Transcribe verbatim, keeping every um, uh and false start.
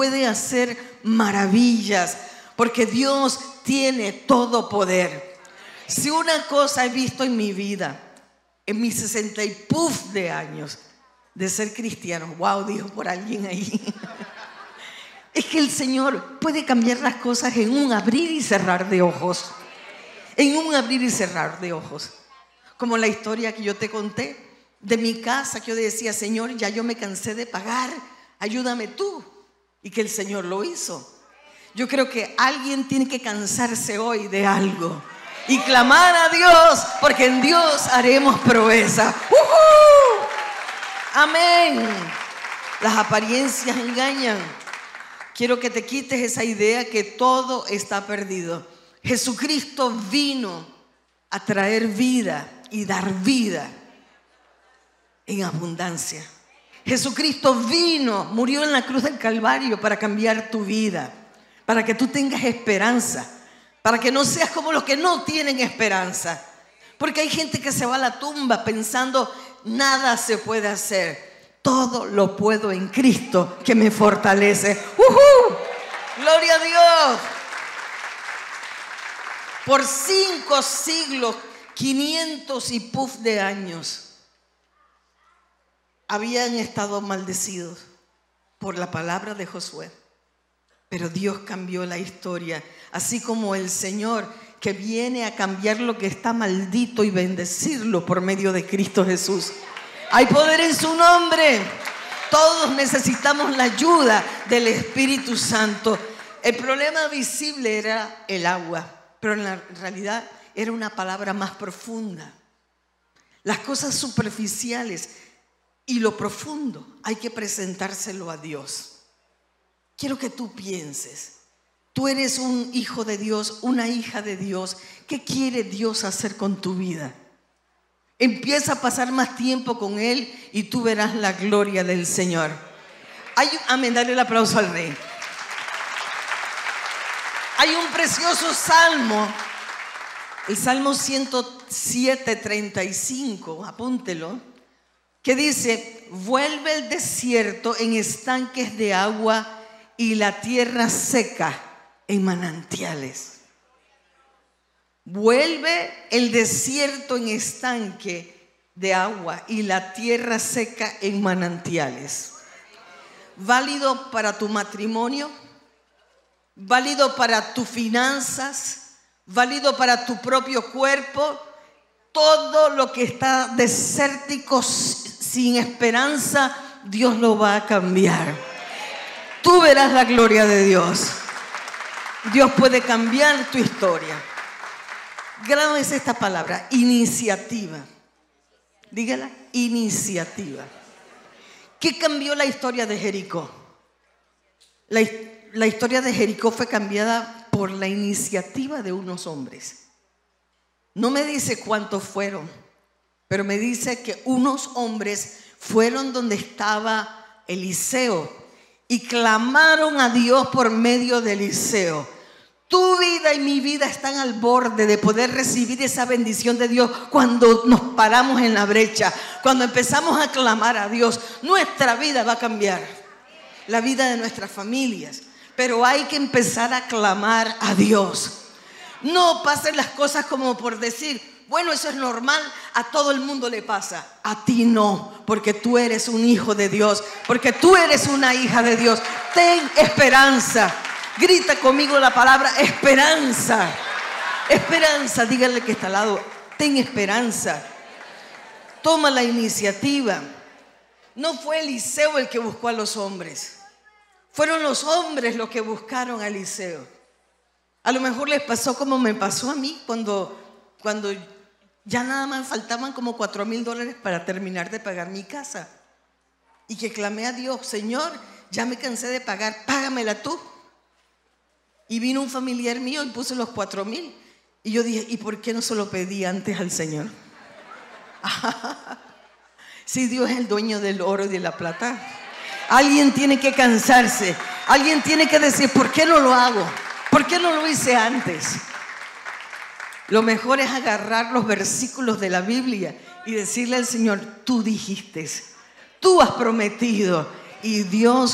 puede hacer maravillas, porque Dios tiene todo poder. Si una cosa he visto en mi vida, en mis sesenta y puf de años de ser cristiano, wow, dijo por alguien ahí, es que el Señor puede cambiar las cosas en un abrir y cerrar de ojos. En un abrir y cerrar de ojos. Como la historia que yo te conté de mi casa, que yo decía, Señor, ya yo me cansé de pagar, ayúdame tú. Y que el Señor lo hizo. Yo creo que alguien tiene que cansarse hoy de algo y clamar a Dios, porque en Dios haremos proeza. ¡Uh-huh! Amén. Las apariencias engañan. Quiero que te quites esa idea que todo está perdido. Jesucristo vino a traer vida y dar vida en abundancia. Jesucristo vino, murió en la cruz del Calvario para cambiar tu vida, para que tú tengas esperanza, para que no seas como los que no tienen esperanza. Porque hay gente que se va a la tumba pensando nada se puede hacer. Todo lo puedo en Cristo que me fortalece. ¡Uh-huh! ¡Gloria a Dios! Por cinco siglos, quinientos y puf de años, habían estado maldecidos por la palabra de Josué. Pero Dios cambió la historia, así como el Señor que viene a cambiar lo que está maldito y bendecirlo por medio de Cristo Jesús. Hay poder en su nombre. Todos necesitamos la ayuda del Espíritu Santo. El problema visible era el agua, pero en la realidad era una palabra más profunda. Las cosas superficiales y lo profundo hay que presentárselo a Dios. Quiero que tú pienses, tú eres un hijo de Dios, una hija de Dios. ¿Qué quiere Dios hacer con tu vida? Empieza a pasar más tiempo con Él y tú verás la gloria del Señor. Hay, amén, dale el aplauso al Rey. Hay un precioso salmo, el Salmo ciento siete, treinta y cinco, apúntelo, que dice: vuelve el desierto en estanques de agua y la tierra seca en manantiales. Vuelve el desierto en estanque de agua y la tierra seca en manantiales. Válido para tu matrimonio, válido para tus finanzas, válido para tu propio cuerpo. Todo lo que está desértico, sin esperanza, Dios lo va a cambiar. Tú verás la gloria de Dios. Dios puede cambiar tu historia. Grábese esta palabra: iniciativa. Dígala: iniciativa. ¿Qué cambió la historia de Jericó? La, la historia de Jericó fue cambiada por la iniciativa de unos hombres. No me dice cuántos fueron, pero me dice que unos hombres fueron donde estaba Eliseo y clamaron a Dios por medio de Eliseo. Tu vida y mi vida están al borde de poder recibir esa bendición de Dios cuando nos paramos en la brecha, cuando empezamos a clamar a Dios. Nuestra vida va a cambiar, la vida de nuestras familias, pero hay que empezar a clamar a Dios. No pasen las cosas como por decir, bueno, eso es normal, a todo el mundo le pasa. A ti no, porque tú eres un hijo de Dios, porque tú eres una hija de Dios. Ten esperanza. Grita conmigo la palabra esperanza. Esperanza, dígale que está al lado. Ten esperanza. Toma la iniciativa. No fue Eliseo el que buscó a los hombres. Fueron los hombres los que buscaron a Eliseo. A lo mejor les pasó como me pasó a mí cuando, cuando ya nada más faltaban como cuatro mil dólares para terminar de pagar mi casa. Y que clamé a Dios: Señor, ya me cansé de pagar, págamela tú. Y vino un familiar mío y puso los cuatro mil. Y yo dije, ¿y por qué no se lo pedí antes al Señor? Si Dios es el dueño del oro y de la plata. Alguien tiene que cansarse. Alguien tiene que decir, ¿por qué no lo hago? ¿Por qué no lo hice antes? Lo mejor es agarrar los versículos de la Biblia y decirle al Señor: tú dijiste, tú has prometido, y Dios